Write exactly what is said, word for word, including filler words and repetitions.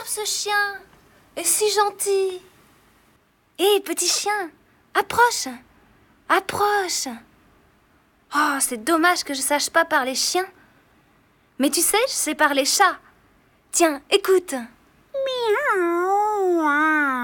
adore ce chien. Et si gentil. Hé, petit chien, approche. Approche. Oh, c'est dommage que je sache pas parler chien. Mais tu sais, je sais parler chat. Tiens, écoute. Miaou.